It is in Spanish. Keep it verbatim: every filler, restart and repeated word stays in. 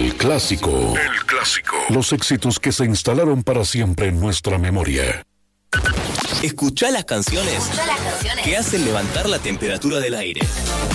El clásico. El clásico. Los éxitos que se instalaron para siempre en nuestra memoria. Escuchá las canciones, Escuchá las canciones que hacen levantar la temperatura del aire.